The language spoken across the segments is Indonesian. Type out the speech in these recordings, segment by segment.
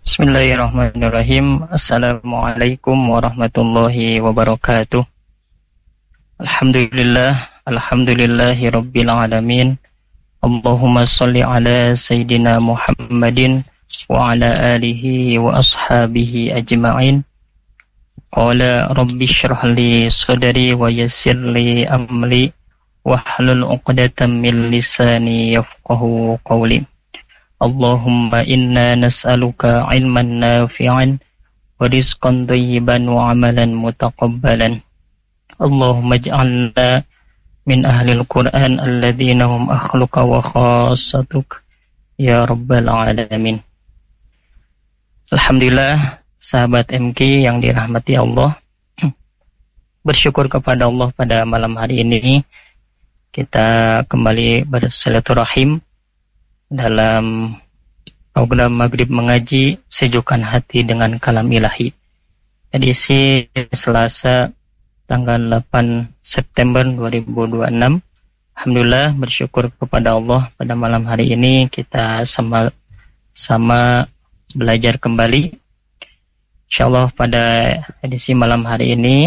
Bismillahirrahmanirrahim. Assalamualaikum warahmatullahi wabarakatuh. Alhamdulillahi rabbil alamin. Allahumma salli ala Sayyidina Muhammadin wa ala alihi wa ashabihi ajma'in. Qala rabbi shrah li sadri wa yassir li amri wahlul 'uqdatam min lisani yafqahu qawli. Allahumma inna nas'aluka ilman nafi'an wa rizqan thayyiban wa amalan mutaqabbalan. Allahumma ij'alna min ahlil Qur'an alladhina hum akhluka wa khassatuk ya rabbal alamin. Alhamdulillah, sahabat MK yang dirahmati Allah, bersyukur kepada Allah pada malam hari ini kita kembali bersilaturahim dalam program Maghrib Mengaji Sejukkan Hati dengan Kalam Ilahi, edisi Selasa tanggal 8 September 2026. Alhamdulillah, bersyukur kepada Allah pada malam hari ini kita sama-sama belajar kembali. InsyaAllah pada edisi malam hari ini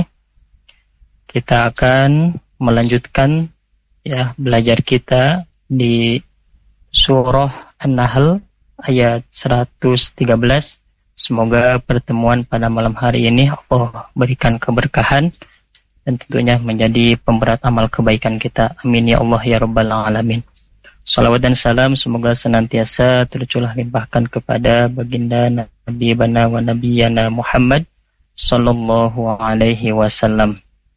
kita akan melanjutkan belajar kita di Surah An-Nahl ayat 113. Semoga pertemuan pada malam hari ini Allah berikan keberkahan dan tentunya menjadi pemberat amal kebaikan kita. Amin ya Allah ya Rabbal Alamin. Salawat dan salam semoga senantiasa tercurah limpahkan kepada baginda Nabi Bana wa Nabiyana Muhammad sallallahu alaihi wasallam.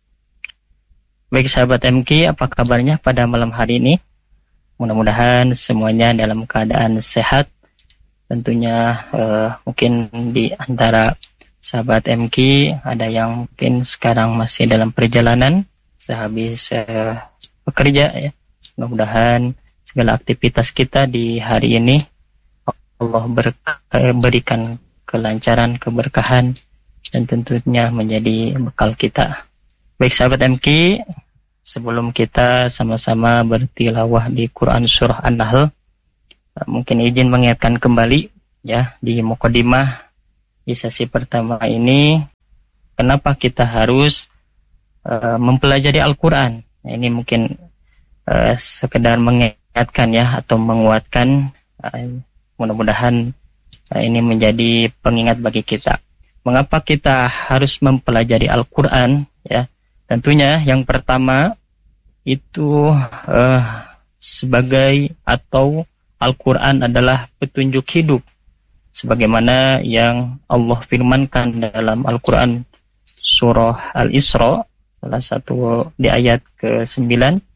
Baik sahabat MK, apa kabarnya pada malam hari ini? Mudah-mudahan semuanya dalam keadaan sehat. Tentunya mungkin di antara sahabat MK ada yang mungkin sekarang masih dalam perjalanan sehabis bekerja ya. Mudah-mudahan segala aktivitas kita di hari ini Allah berikan kelancaran, keberkahan dan tentunya menjadi bekal kita. Baik sahabat MK, sebelum kita sama-sama bertilawah di Quran Surah An-Nahl, mungkin izin mengingatkan kembali ya di mukadimah di sesi pertama ini, kenapa kita harus mempelajari Al-Quran. Nah, ini mungkin sekedar mengingatkan ya atau menguatkan, mudah-mudahan ini menjadi pengingat bagi kita. Mengapa kita harus mempelajari Al-Quran ya? Tentunya yang pertama itu sebagai atau Al-Quran adalah petunjuk hidup. Sebagaimana yang Allah firmankan dalam Al-Quran surah Al-Isra, salah satu di ayat ke-9,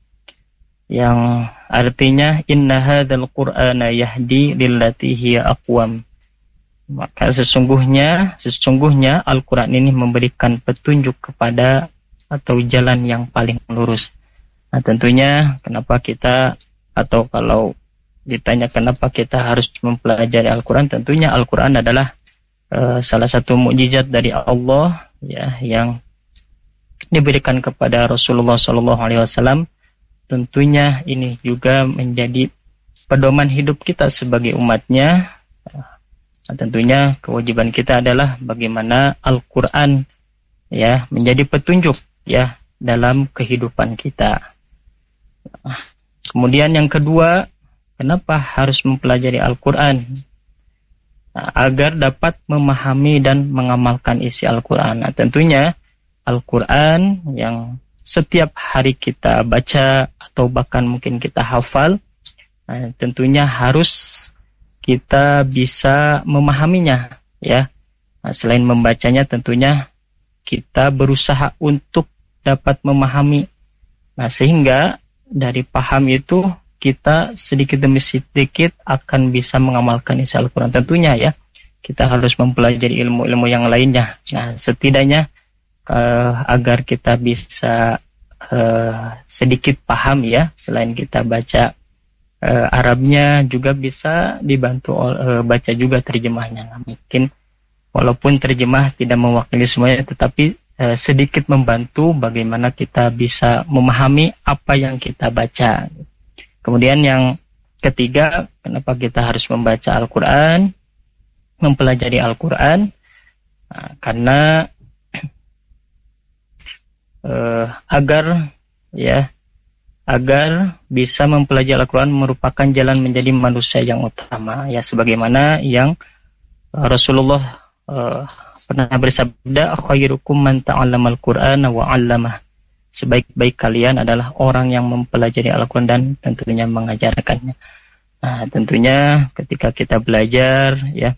yang artinya inna hadzal qur'ana yahdi lillati hiya aqwam. Maka sesungguhnya Al-Quran ini memberikan petunjuk kepada atau jalan yang paling lurus. Nah tentunya kenapa kita, atau kalau ditanya kenapa kita harus mempelajari Al-Quran, tentunya Al-Quran adalah salah satu mukjizat dari Allah ya, yang diberikan kepada Rasulullah SAW. Tentunya ini juga menjadi pedoman hidup kita sebagai umatnya. Nah, tentunya kewajiban kita adalah bagaimana Al-Quran ya menjadi petunjuk ya dalam kehidupan kita. Kemudian yang kedua, kenapa harus mempelajari Al-Quran? Nah, agar dapat memahami dan mengamalkan isi Al-Quran. Nah, tentunya Al-Quran yang setiap hari kita baca atau bahkan mungkin kita hafal, nah, tentunya harus kita bisa memahaminya ya. Nah, selain membacanya tentunya kita berusaha untuk dapat memahami. Nah, sehingga dari paham itu kita sedikit demi sedikit akan bisa mengamalkan isi Al-Quran. Tentunya ya, kita harus mempelajari ilmu-ilmu yang lainnya. Nah, setidaknya agar kita bisa sedikit paham ya, selain kita baca Arabnya juga bisa dibantu baca juga terjemahnya. Nah, mungkin walaupun terjemah tidak mewakili semuanya, tetapi sedikit membantu bagaimana kita bisa memahami apa yang kita baca. Kemudian yang ketiga, kenapa kita harus membaca Al-Quran? mempelajari Al-Quran, karena agar bisa mempelajari Al-Quran merupakan jalan menjadi manusia yang utama, ya, sebagaimana yang Rasulullah pernah bersabda, khairukum man ta'allamal Qur'ana wa 'allamah. Sebaik-baik kalian adalah orang yang mempelajari Al-Quran dan tentunya mengajarkannya. Nah, tentunya ketika kita belajar, ya,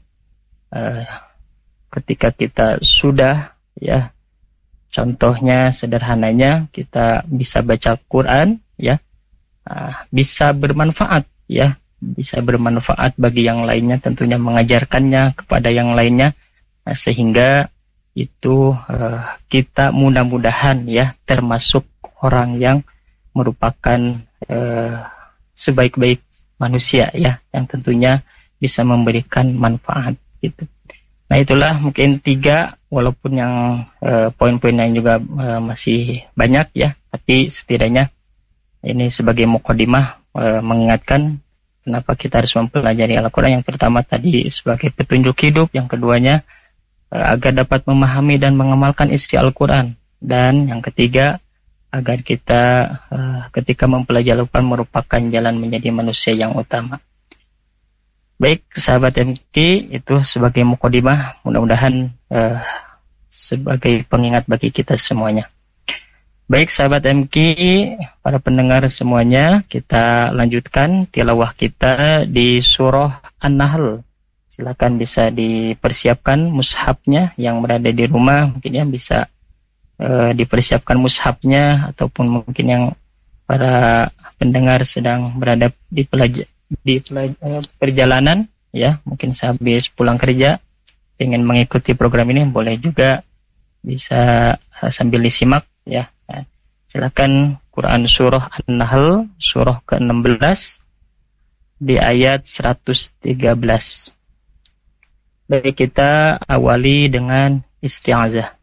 ketika kita sudah, ya, contohnya sederhananya kita bisa baca Quran, ya, bisa bermanfaat, ya, bisa bermanfaat bagi yang lainnya, tentunya mengajarkannya kepada yang lainnya, sehingga itu kita mudah-mudahan, ya, termasuk orang yang merupakan sebaik-baik manusia, ya, yang tentunya bisa memberikan manfaat, gitu. Nah, itulah mungkin 3, walaupun yang poin-poin yang juga masih banyak, ya, tapi setidaknya ini sebagai mukadimah mengingatkan kenapa kita harus mempelajari Al-Quran. Yang pertama tadi sebagai petunjuk hidup, yang keduanya agar dapat memahami dan mengamalkan isi Al-Quran, dan yang ketiga agar kita ketika mempelajari Al-Quran merupakan jalan menjadi manusia yang utama. Baik, sahabat MK, itu sebagai mukadimah, mudah-mudahan sebagai pengingat bagi kita semuanya. Baik, sahabat MK, para pendengar semuanya, kita lanjutkan tilawah kita di surah An-Nahl. Silakan bisa dipersiapkan mushafnya yang berada di rumah, mungkin yang bisa dipersiapkan mushafnya, ataupun mungkin yang para pendengar sedang berada di perjalanan, ya, mungkin sehabis pulang kerja ingin mengikuti program ini, boleh juga bisa sambil disimak, ya. Nah, silakan Quran surah An-Nahl surah ke-16 di ayat 113. Baik, kita awali dengan isti'azah.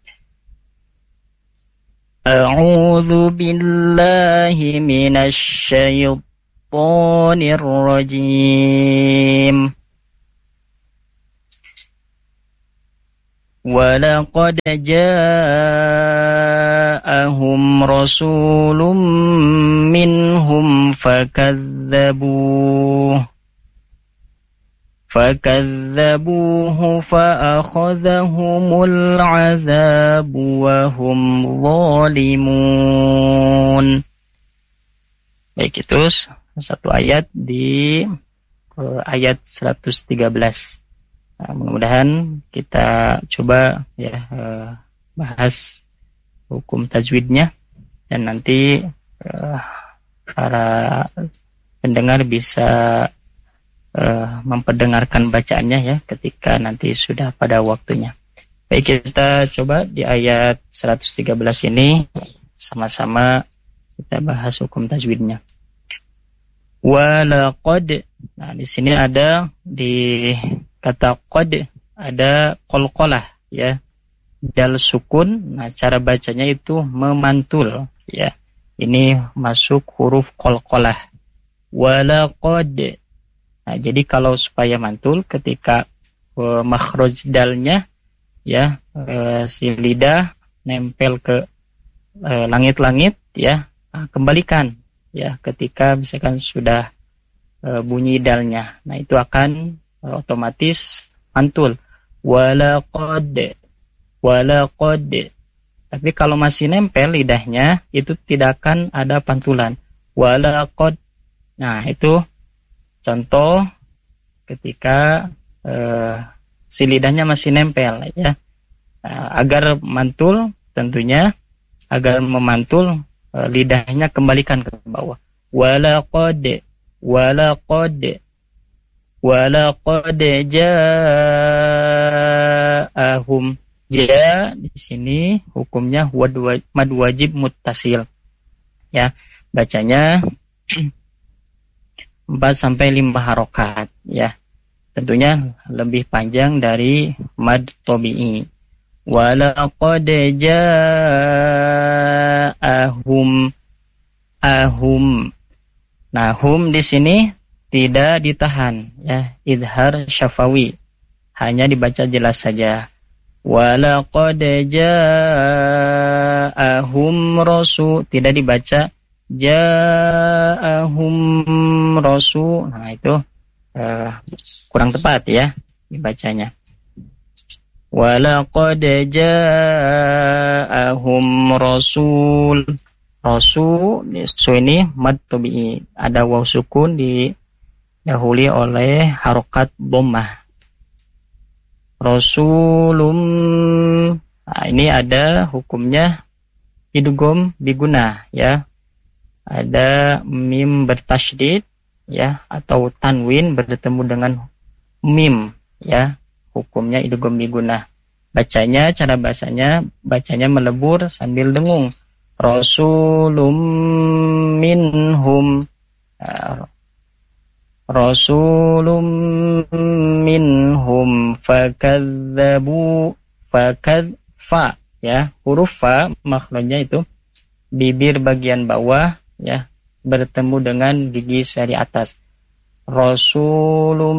A'udzu billahi minasy syaithanir rajim. Walaqad ja'ahum rasulun minhum fakadzabuhu fa'akhadhahumul 'adzabu wa hum zalimun. Baik, itu satu ayat di ayat 113. Nah, mudah-mudahan kita coba, ya, bahas hukum tajwidnya, dan nanti para pendengar bisa memperdengarkan bacaannya, ya, ketika nanti sudah pada waktunya. Baik, kita coba di ayat 113 ini sama-sama kita bahas hukum tajwidnya. Walaqad. Nah, di sini ada di kata qad ada qalqalah, ya, dal sukun. Nah, cara bacanya itu memantul, ya. Ini masuk huruf qalqalah. Walaqad. Nah, jadi kalau supaya mantul ketika makhraj dalnya, ya, si lidah nempel ke langit-langit, ya, kembalikan, ya, ketika misalkan sudah bunyi dalnya. Nah, itu akan otomatis mantul. Walaqad. Tapi kalau masih nempel lidahnya, itu tidak akan ada pantulan. Walaqad. Nah, itu contoh ketika si lidahnya masih nempel, ya. Agar mantul, tentunya agar memantul, lidahnya kembalikan ke bawah. Walaqad ja'ahum. Ja di sini hukumnya mad wajib muttasil, ya. Bacanya 4-5 harokat, ya. Tentunya lebih panjang dari mad tabi'i. Walaqad ja'ahum. Nah, hum di sini tidak ditahan, ya, idhar syafawi. hanya dibaca jelas saja. Walaqad ja'ahum rasul, tidak dibaca ja'ahum rasul. Nah, itu kurang tepat ya dibacanya. Walaqad ja'ahum rasul. Rasul ini mad tabi'i, ada waw sukun didahului oleh harokat dhammah. Rasulum, nah, ini ada hukumnya idgham biguna ya. Ada mim bertasydid ya, atau tanwin bertemu dengan mim ya. Hukumnya idgham biguna. Bacanya, cara bacanya melebur sambil dengung. Rasulum minhum, Rasulum minhum fakadzabu, fa ya, huruf fa makhrajnya itu bibir bagian bawah ya bertemu dengan gigi seri atas. Rasulum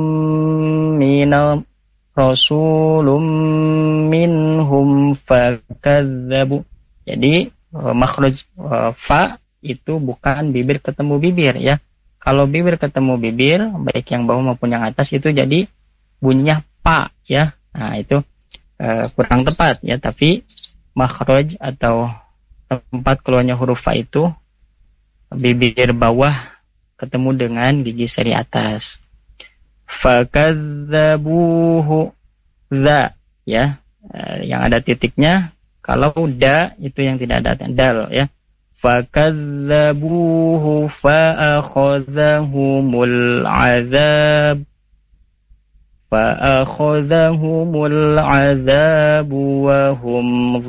minhum fakadzabu. Jadi makhraj fa itu bukan bibir ketemu bibir ya. Kalau bibir ketemu bibir, baik yang bawah maupun yang atas, itu jadi bunyinya pa ya. Nah, itu kurang tepat ya, tapi makhraj atau tempat keluarnya huruf fa itu bibir bawah ketemu dengan gigi seri atas. Fakadzabuhu, za ya, yang ada titiknya. Kalau da itu yang tidak ada dal ya. Fakadzabuhu fa'akhadhahumul azab. Fa'akhadhahumul azabu wa hum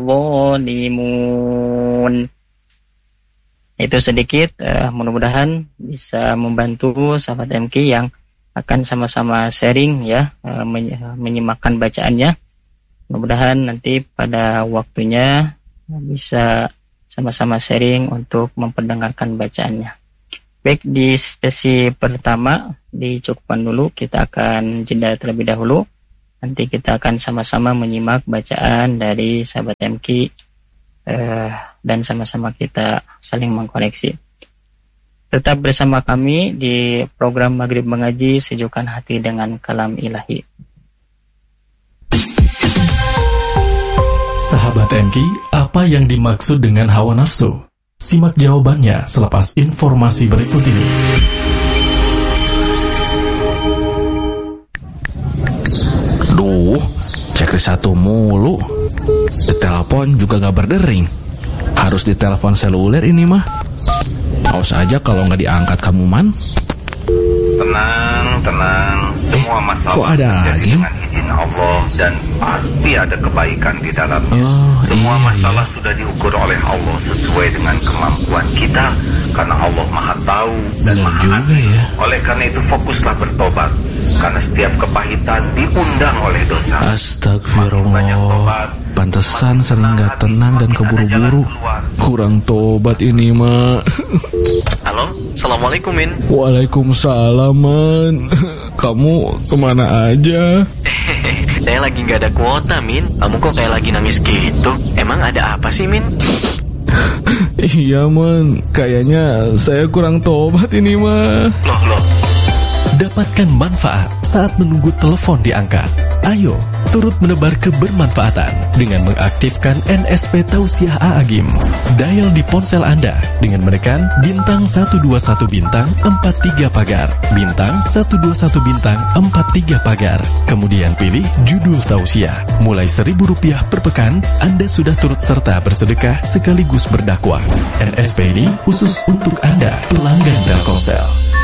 zalimun. Itu sedikit, mudah-mudahan bisa membantu sahabat MK yang akan sama-sama sharing ya, menyimakkan bacaannya. Mudah-mudahan nanti pada waktunya bisa sama-sama sharing untuk memperdengarkan bacaannya. Baik, di sesi pertama dicukupkan dulu, kita akan jeda terlebih dahulu. Nanti kita akan sama-sama menyimak bacaan dari sahabat MK dan sama-sama kita saling mengkoreksi. Tetap bersama kami di program Maghrib Mengaji, sejukkan hati dengan kalam ilahi. Sahabat MK, apa yang dimaksud dengan hawa nafsu? Simak jawabannya selepas informasi berikut ini. Duh, checklist satu mulu. Ditelepon juga gak berdering. Harus ditelepon seluler ini mah. Awas aja kalau gak diangkat kamu, Man. Tenang. Semua masalah kok ada lagi? Dengan izin Allah, dan pasti ada kebaikan di dalamnya. Semua masalah sudah diukur oleh Allah sesuai dengan kemampuan kita, karena Allah Maha Tahu dan Maha juga ya. Oleh karena itu fokuslah bertobat, karena setiap kepahitan diundang oleh dosa. Astagfirullah. Pantesan sering gak tenang dan keburu-buru. Kurang tobat ini mah. Halo, Assalamualaikum Min. Waalaikumsalam, Man. Kamu kemana aja? Saya lagi gak ada kuota, Min. Kamu kok kayak lagi nangis gitu? Emang ada apa sih, Min? Iya, Man. Kayaknya saya kurang tobat ini mah. Loh. Dapatkan manfaat saat menunggu telepon diangkat. Ayo, turut menebar kebermanfaatan dengan mengaktifkan NSP Tausiah A'agim. Dial di ponsel Anda dengan menekan bintang 121 bintang 43 pagar, bintang 121 bintang 43 pagar. Kemudian pilih judul Tausiah. Mulai Rp1.000 per pekan, Anda sudah turut serta bersedekah sekaligus berdakwah. NSP ini khusus untuk Anda, pelanggan Telkomsel.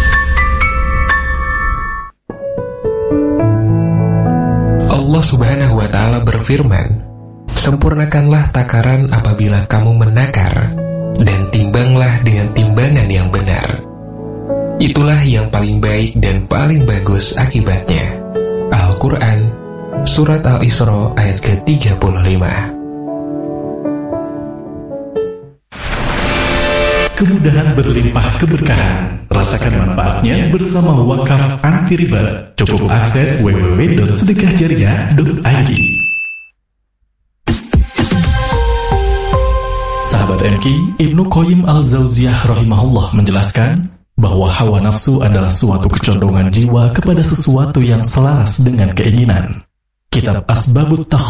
Allah Subhanahu wa Ta'ala berfirman, "Sempurnakanlah takaran apabila kamu menakar, dan timbanglah dengan timbangan yang benar. Itulah yang paling baik dan paling bagus akibatnya." Al-Quran, Surat Al-Isra ayat ke-35. kemudahan berlimpah keberkahan. Rasakan manfaatnya bersama Wakaf Anti Riba. Cukup akses www.sedekahjariah.id. Sahabat MK, Ibnu Qayyim Al-Jauziyah rahimahullah menjelaskan bahwa hawa nafsu adalah suatu kecondongan jiwa kepada sesuatu yang selaras dengan keinginan. Kitab Asbabut Takhalluq